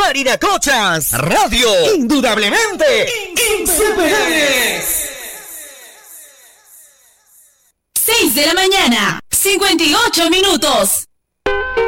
Yarinacochas Radio, indudablemente insuperables. 6 de la mañana, 58 minutos.